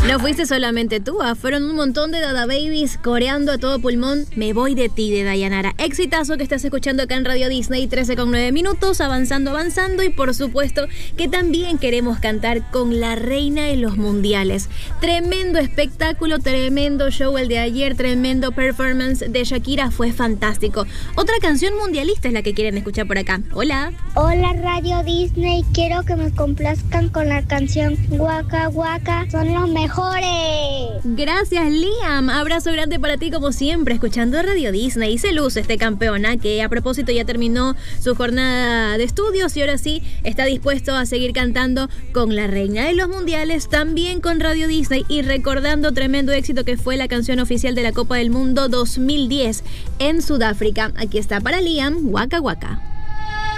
No fuiste solamente tú, fueron un montón de Dada Babies coreando a todo pulmón Me voy de ti de Dayanara. Exitazo que estás escuchando acá en Radio Disney, 13:09 minutos, avanzando y por supuesto que también queremos cantar con la reina de los mundiales. Tremendo espectáculo, tremendo show el de ayer, tremendo performance de Shakira, fue fantástico. Otra canción mundialista es la que quieren escuchar por acá. Hola. Hola Radio Disney, quiero que me complazcan con la canción Waka Waka, son los mejores. Gracias Liam, abrazo grande para ti como siempre, escuchando Radio Disney. Y se luce este campeona que a propósito ya terminó su jornada de estudios y ahora sí está dispuesto a seguir cantando con la reina de los mundiales, también con Radio Disney y recordando tremendo éxito que fue la canción oficial de la Copa del Mundo 2010 en Sudáfrica. Aquí está para Liam, Waka Waka.